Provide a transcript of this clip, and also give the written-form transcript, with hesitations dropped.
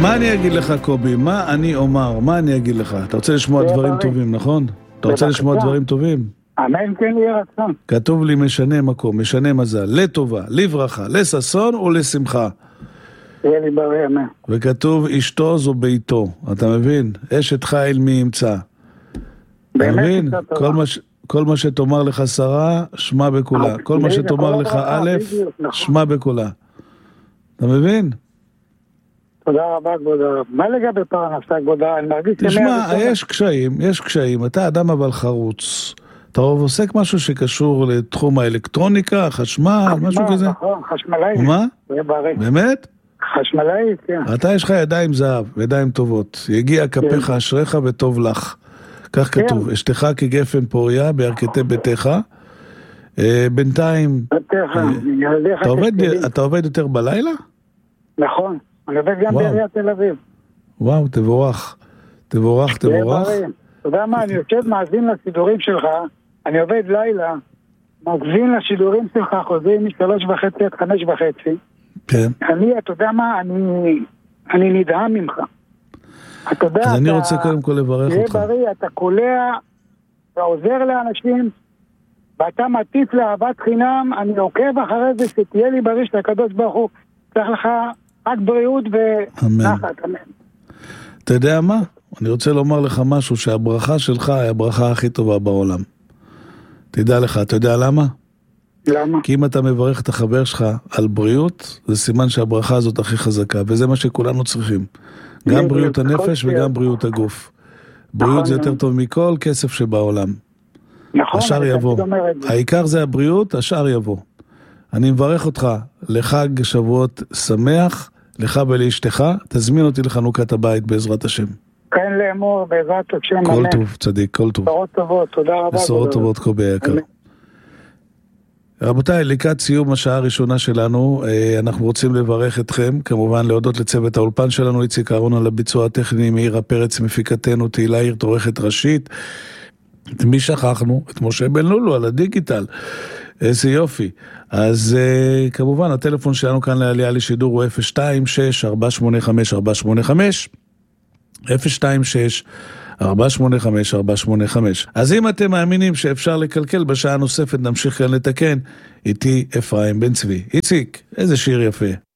מה אני אגיד לך, קובי? מה אני אומר? מה אני אגיד לך? אתה רוצה לשמוע דברים טובים, נכון? אתה רוצה לשמוע דברים טובים? אמן, כן יהיה רצון. כתוב לי משנה מקום, משנה מזל, לטובה, לברכה, לששון או לשמחה. יהיה לי בריא, אמן. וכתוב אשתו זו ביתו, אתה מבין? אשת חיל מי ימצא. אתה מבין? כל מה שתאמר לך שרה, שמע בקולה. כל מה שתאמר לך א', שמע בקולה. אתה מבין? תודה רבה, כבוד הרב. מה לגבי פרנסה, כבוד הרב? אני מרגיש... תשמע, יש קשיים. אתה אדם אבל חרוץ. אתה עוסק משהו שקשור לתחום האלקטרוניקה, חשמל, משהו כזה? נכון, חשמלאי. מה? באמת? חשמלאי, כן. אתה יש לך ידיים זהב, ידיים טובות. יגיע כפיך אשריך וטוב לך. כך כתוב, אשתך כגפן פוריה בירכתי ביתך. בינתיים... אתה עובד יותר בלילה? נכון. אני עובד גם בעיריית תל אביב. וואו, תבורך. תבורך. אתה יודע מה, אני יושב מאזין לשידורים שלך, אני עובד לילה, מאזין לשידורים שלך, חוזרים מ3:30 עד 5:30. כן. אתה יודע מה, אני נדהם ממך. אתה יודע, אז אני רוצה קודם כל לברך אותך. תהיה בריא, אתה קולע, אתה עוזר לאנשים, ואתה מטיף לאהבת חינם, אני עוקב אחרי זה, שתהיה לי בריא של הקדוש ברוך הוא, צריך לך רק בריאות ונחת, אמן. אתה יודע מה? אני רוצה לומר לך משהו, שהברכה שלך היא הברכה הכי טובה בעולם. תדע לך, אתה יודע למה? למה? כי אם אתה מברך את החבר שלך על בריאות, זה סימן שהברכה הזאת הכי חזקה, וזה מה שכולנו צריכים. גם בריאות הנפש וגם בריאות הגוף. בריאות זה יותר טוב מכל כסף שבעולם. נכון. השאר יבוא. העיקר זה הבריאות, השאר יבוא. אני מברך אותך לחג שבועות שמח, לך ולאשתך, תזמין אותי לחנוכת הבית בעזרת השם. כן לאמור, בעזרת השם. כל טוב, צדיק, כל טוב. בשורות טובות, תודה רבה. בשורות טובות, קובי היקר. רבותיי, לקראת סיום השעה הראשונה שלנו, אנחנו רוצים לברך אתכם, כמובן להודות לצוות האולפן שלנו, איציק אהרון על הביצוע הטכני, מאירה פרץ מפיקתנו, תהילה הירט עורכת ראשית. את מי שכחנו? את משה בן לולו על הדיגיטל. איזה יופי. אז כמובן, הטלפון שלנו כאן לעלייה לשידור הוא 026-485-485, 026-485-485. אז אם אתם מאמינים שאפשר לקלקל בשעה נוספת, נמשיך כאן לתקן. איתי אפרים בן צבי. איציק, איזה שיר יפה.